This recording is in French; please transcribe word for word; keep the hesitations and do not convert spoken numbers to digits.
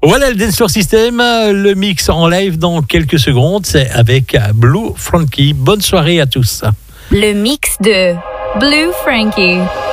Voilà le Dance Floor System, le mix en live dans quelques secondes, c'est avec Blue Frankie. Bonne soirée à tous. Le mix de Blue Frankie.